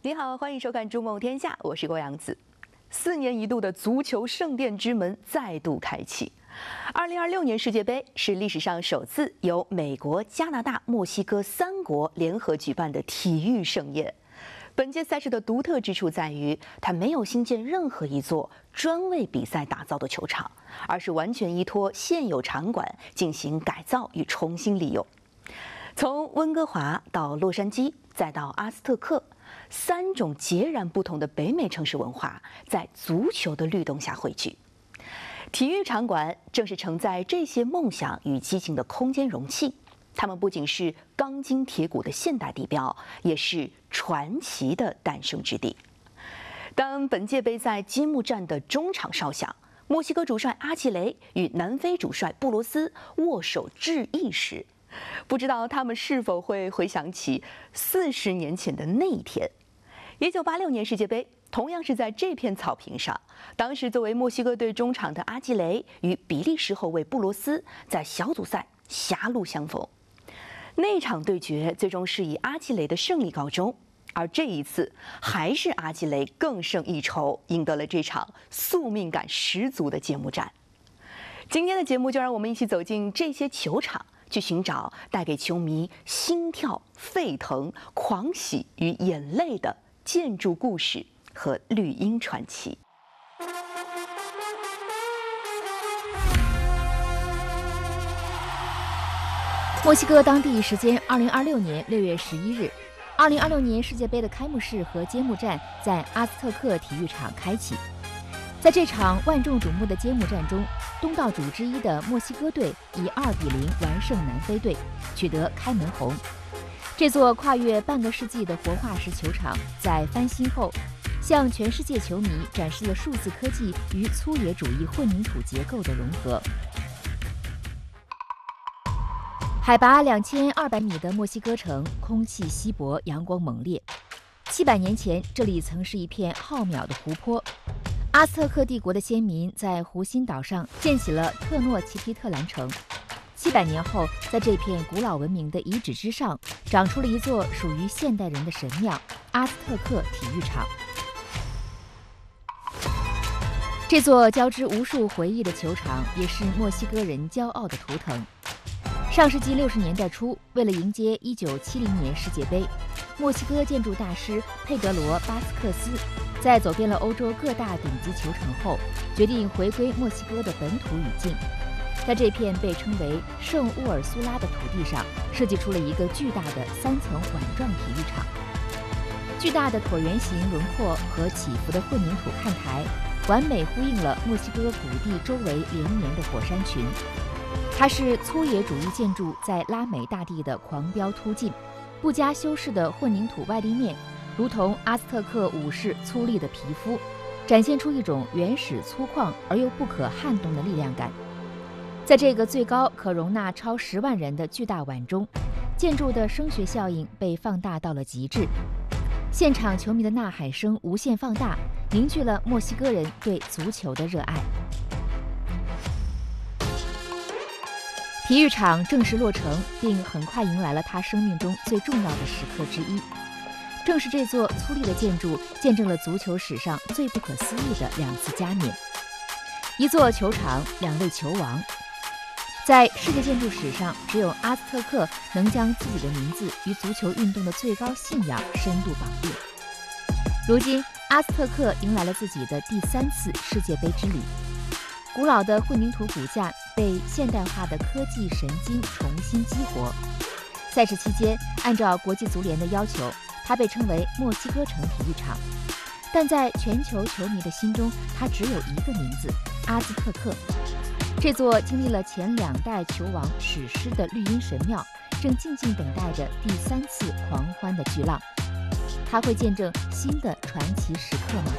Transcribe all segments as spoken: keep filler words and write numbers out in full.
你好，欢迎收看《逐梦天下》，我是郭阳子。四年一度的足球圣殿之门再度开启。二零二六年世界杯是历史上首次由美国、加拿大、墨西哥三国联合举办的体育盛宴。本届赛事的独特之处在于，它没有新建任何一座专为比赛打造的球场，而是完全依托现有场馆进行改造与重新利用。从温哥华到洛杉矶，再到阿斯特克，三种截然不同的北美城市文化在足球的律动下汇聚。体育场馆正是承载这些梦想与激情的空间容器，它们不仅是钢筋铁骨的现代地标，也是传奇的诞生之地。当本届杯赛揭幕战的中场哨响，墨西哥主帅阿基雷与南非主帅布罗斯握手致意时，不知道他们是否会回想起四十年前的那一天。一九八六年世界杯同样是在这片草坪上，当时作为墨西哥队中场的阿基雷与比利时后卫布罗斯在小组赛狭路相逢。那场对决最终是以阿基雷的胜利告终，而这一次还是阿基雷更胜一筹，赢得了这场宿命感十足的揭幕战。今天的节目就让我们一起走进这些球场，去寻找带给球迷心跳沸腾、狂喜与眼泪的建筑故事和绿茵传奇。 墨西哥当地时间二零二六年六月十一日，二零二六年世界杯的开幕式和揭幕战在阿斯特克体育场开启。在这场万众瞩目的揭幕战中，东道主之一的墨西哥队以二比零完胜南非队，取得开门红。这座跨越半个世纪的活化石球场在翻新后，向全世界球迷展示了数字科技与粗野主义混凝土结构的融合。海拔两千二百米的墨西哥城，空气稀薄，阳光猛烈。七百年前，这里曾是一片浩渺的湖泊。阿斯特克帝国的先民在湖心岛上建起了特诺奇提特兰城。七百年后，在这片古老文明的遗址之上，长出了一座属于现代人的神庙——阿斯特克体育场。这座交织无数回忆的球场，也是墨西哥人骄傲的图腾。上世纪六十年代初，为了迎接一九七零年世界杯，墨西哥建筑大师佩德罗·巴斯克斯在走遍了欧洲各大顶级球场后，决定回归墨西哥的本土语境。在这片被称为圣乌尔苏拉的土地上，设计出了一个巨大的三层碗状体育场。巨大的椭圆形轮廓和起伏的混凝土看台，完美呼应了墨西哥谷地周围连绵的火山群。它是粗野主义建筑在拉美大地的狂飙突进，不加修饰的混凝土外立面，如同阿斯特克武士粗粝的皮肤，展现出一种原始粗犷而又不可撼动的力量感。在这个最高可容纳超十万人的巨大碗中，建筑的声学效应被放大到了极致，现场球迷的呐喊声无限放大，凝聚了墨西哥人对足球的热爱。体育场正式落成，并很快迎来了他生命中最重要的时刻之一。正是这座粗粝的建筑，见证了足球史上最不可思议的两次加冕。一座球场，两位球王。在世界建筑史上，只有阿斯特克能将自己的名字与足球运动的最高信仰深度绑定。如今，阿斯特克迎来了自己的第三次世界杯之旅。古老的混凝土骨架被现代化的科技神经重新激活。赛事期间，按照国际足联的要求，它被称为墨西哥城体育场。但在全球球迷的心中，它只有一个名字——阿兹特克。这座经历了前两代球王史诗的绿茵神庙，正静静等待着第三次狂欢的巨浪。它会见证新的传奇时刻吗？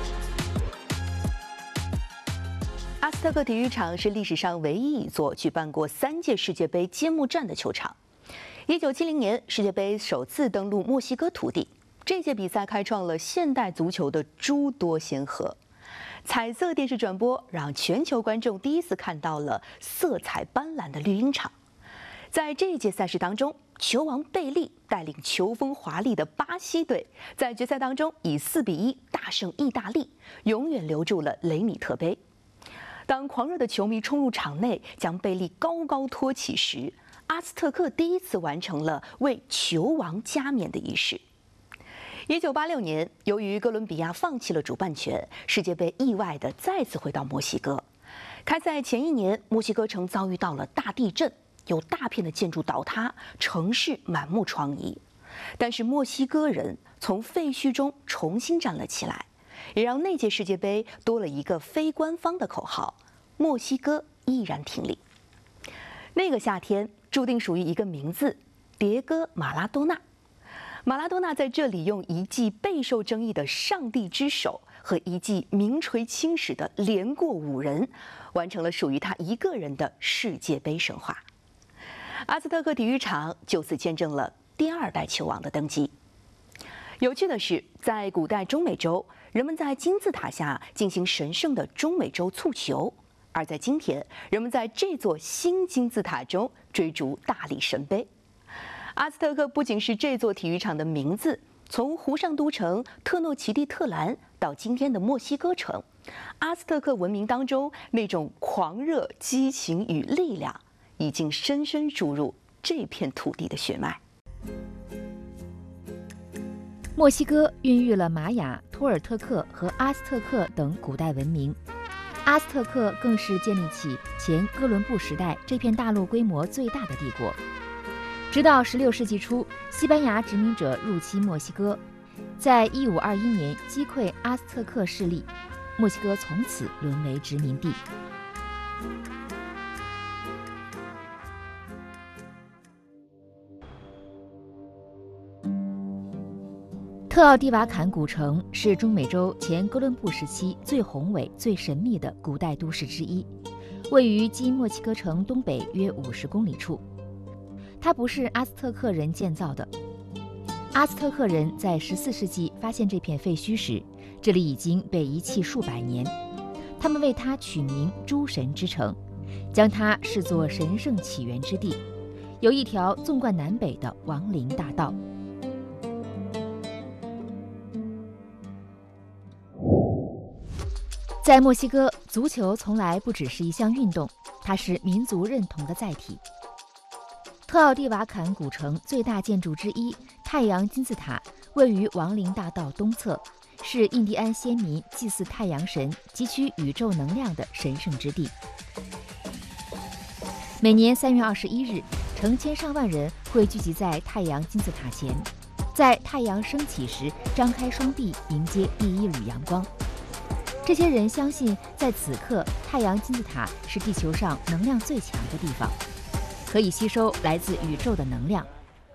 阿斯特克体育场是历史上唯一一座举办过三届世界杯揭幕战的球场。一九七零年，世界杯首次登陆墨西哥土地，这届比赛开创了现代足球的诸多先河。彩色电视转播让全球观众第一次看到了色彩斑斓的绿茵场。 在这一届赛事当中，球王贝利带领球风华丽的巴西队，在决赛当中以四比一大胜意大利，永远留住了雷米特杯。当狂热的球迷冲入场内，将贝利高高托起时，阿兹特克第一次完成了为球王加冕的仪式。一九八六年，由于哥伦比亚放弃了主办权，世界杯意外地再次回到墨西哥。开赛前一年，墨西哥城遭遇到了大地震，有大片的建筑倒塌，城市满目疮痍。但是墨西哥人从废墟中重新站了起来，也让那届世界杯多了一个非官方的口号：墨西哥依然挺立。那个夏天注定属于一个名字——迭戈·马拉多纳。马拉多纳在这里用一记备受争议的上帝之手和一记名垂青史的连过五人，完成了属于他一个人的世界杯神话。阿兹特克体育场就此见证了第二代球王的登基。有趣的是，在古代中美洲，人们在金字塔下进行神圣的中美洲蹴球，而在今天，人们在这座新金字塔中追逐大力神杯。阿兹特克不仅是这座体育场的名字，从湖上都城特诺奇蒂特兰到今天的墨西哥城，阿兹特克文明当中那种狂热、激情与力量，已经深深注入这片土地的血脉。 墨西哥孕育了玛雅、托尔特克和阿斯特克等古代文明，阿斯特克更是建立起前哥伦布时代这片大陆规模最大的帝国。直到十六世纪初，西班牙殖民者入侵墨西哥，在一五二一年击溃阿斯特克势力，墨西哥从此沦为殖民地。特奥蒂瓦坎古城是中美洲前哥伦布时期最宏伟、最神秘的古代都市之一，位于今墨西哥城东北约五十公里处。它不是阿斯特克人建造的。阿斯特克人在十四世纪发现这片废墟时，这里已经被遗弃数百年。他们为它取名“诸神之城”，将它视作神圣起源之地，有一条纵贯南北的亡灵大道。在墨西哥，足球从来不只是一项运动，它是民族认同的载体。特奥蒂瓦坎古城最大建筑之一太阳金字塔位于亡灵大道东侧，是印第安先民祭祀太阳神、汲取宇宙能量的神圣之地。每年三月二十一日，成千上万人会聚集在太阳金字塔前，在太阳升起时张开双臂迎接第一缕阳光。这些人相信，在此刻，太阳金字塔是地球上能量最强的地方，可以吸收来自宇宙的能量。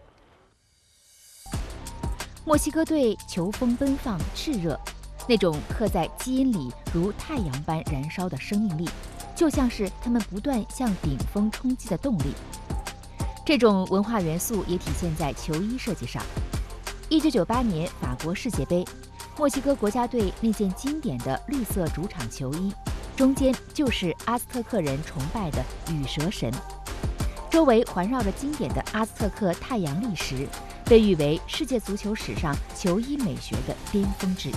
墨西哥队球风奔放炽热，那种刻在基因里如太阳般燃烧的生命力，就像是他们不断向顶峰冲击的动力。这种文化元素也体现在球衣设计上。一九九八年法国世界杯，墨西哥国家队那件经典的绿色主场球衣，中间就是阿斯特克人崇拜的羽蛇神，周围环绕着经典的阿斯特克太阳历石，被誉为世界足球史上球衣美学的巅峰之一。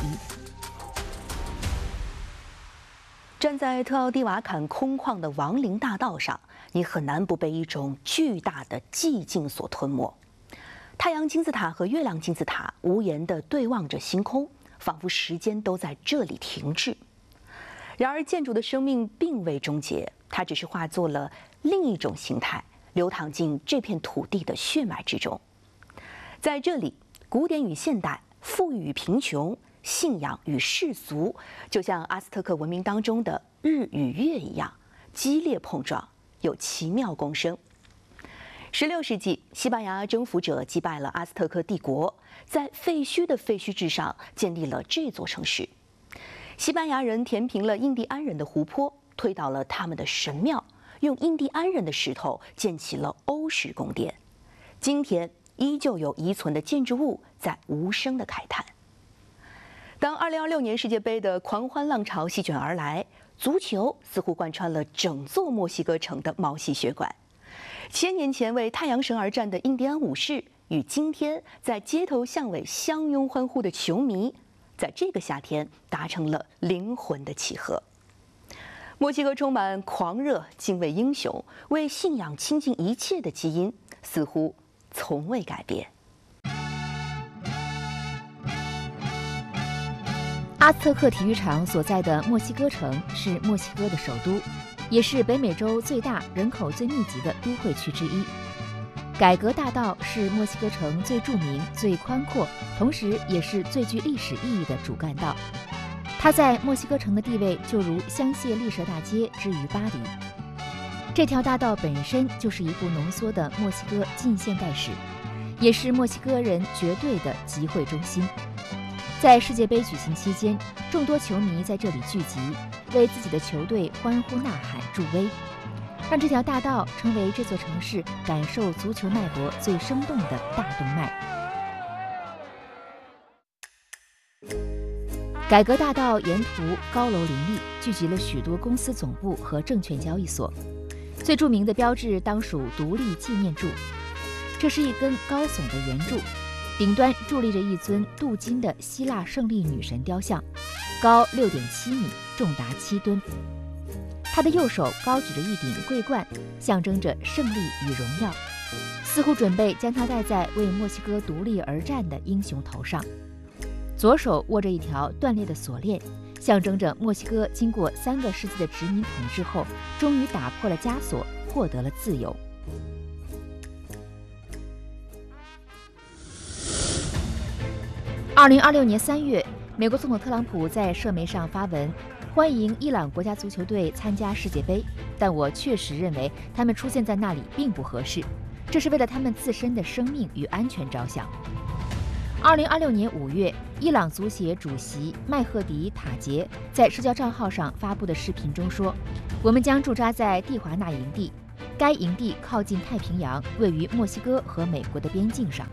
站在特奥蒂瓦坎空旷的亡灵大道上，你很难不被一种巨大的寂静所吞没。太阳金字塔和月亮金字塔无言地对望着星空，仿佛时间都在这里停滞。然而，建筑的生命并未终结，它只是化作了另一种形态，流淌进这片土地的血脉之中。在这里，古典与现代，富裕与贫穷，信仰与世俗，就像阿斯特克文明当中的日与月一样，激烈碰撞，有奇妙共生。十六世纪，西班牙征服者击败了阿斯特克帝国，在废墟的废墟之上建立了这座城市。西班牙人填平了印第安人的湖泊，推倒了他们的神庙，用印第安人的石头建起了欧式宫殿。今天依旧有遗存的建筑物在无声的慨叹。当二零二六年世界杯的狂欢浪潮席卷而来，足球似乎贯穿了整座墨西哥城的毛细血管。 千年前为太阳神而战的印第安武士，与今天在街头巷尾相拥欢呼的球迷，在这个夏天达成了灵魂的契合。墨西哥充满狂热、敬畏英雄、为信仰倾尽一切的基因，似乎从未改变。 阿斯特克体育场所在的墨西哥城是墨西哥的首都，也是北美洲最大、人口最密集的都会区之一。改革大道是墨西哥城最著名、最宽阔，同时也是最具历史意义的主干道。它在墨西哥城的地位就如香榭丽舍大街之于巴黎。这条大道本身就是一部浓缩的墨西哥近现代史，也是墨西哥人绝对的集会中心。在世界杯举行期间，众多球迷在这里聚集，为自己的球队欢呼呐喊助威，让这条大道成为这座城市感受足球脉搏最生动的大动脉。改革大道沿途高楼林立，聚集了许多公司总部和证券交易所。最著名的标志当属独立纪念柱，这是一根高耸的圆柱，顶端伫立着一尊镀金的希腊胜利女神雕像，高六点七米，重达七吨。她的右手高举着一顶桂冠，象征着胜利与荣耀，似乎准备将它戴在为墨西哥独立而战的英雄头上。左手握着一条断裂的锁链，象征着墨西哥经过三个世纪的殖民统治后，终于打破了枷锁，获得了自由。二零二六年三月，美国总统特朗普在社媒上发文，欢迎伊朗国家足球队参加世界杯，但我确实认为他们出现在那里并不合适，这是为了他们自身的生命与安全着想。二零二六年五月，伊朗足协主席麦赫迪塔杰在社交账号上发布的视频中说：“我们将驻扎在蒂华纳营地，该营地靠近太平洋，位于墨西哥和美国的边境上。”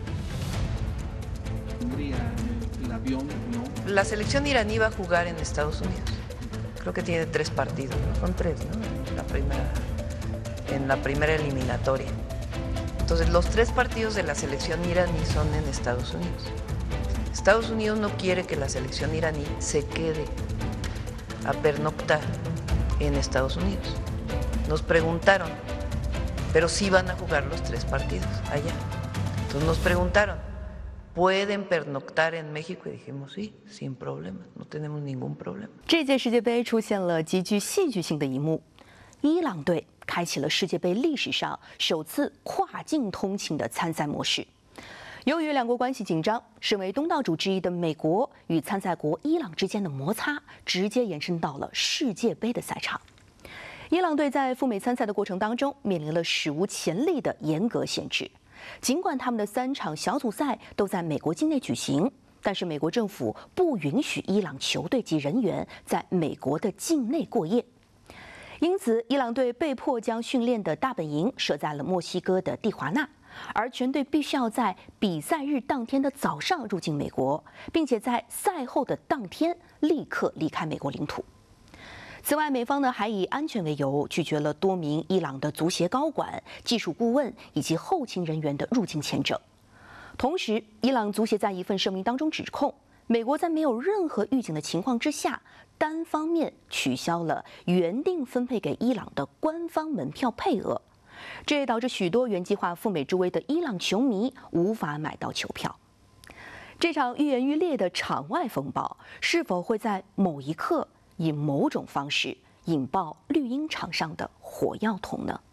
La selección iraní va a jugar en Estados Unidos. Creo que tiene tres partidos, ¿no? Son tres, ¿no? En la primera, en la primera eliminatoria. Entonces, los tres partidos de la selección iraní son en Estados Unidos. Estados Unidos no quiere que la selección iraní se quede a pernoctar en Estados Unidos. Nos preguntaron, pero sí van a jugar los tres partidos allá. Entonces nos preguntaron.Pueden pernoctar en México y dijimos sí, sin problema, no tenemos ningún problema. 这届世界杯出现了极具戏剧性的一幕，伊朗队开启了世界杯历史上首次跨境通勤的参赛模式。由于两国关系紧张，身为东道主之一的美国与参赛国伊朗之间的摩擦直接延伸到了世界杯的赛场。伊朗队在赴美参赛的过程当中面临了史无前例的严格限制。尽管他们的三场小组赛都在美国境内举行，但是美国政府不允许伊朗球队及人员在美国的境内过夜，因此伊朗队被迫将训练的大本营设在了墨西哥的蒂华纳，而全队必须要在比赛日当天的早上入境美国，并且在赛后的当天立刻离开美国领土。此外，美方呢还以安全为由，拒绝了多名伊朗的足协高管、技术顾问以及后勤人员的入境签证。同时，伊朗足协在一份声明当中指控，美国在没有任何预警的情况之下，单方面取消了原定分配给伊朗的官方门票配额，这也导致许多原计划赴美助威的伊朗球迷无法买到球票。这场愈演愈烈的场外风暴，是否会在某一刻以某种方式引爆绿茵场上的火药桶呢？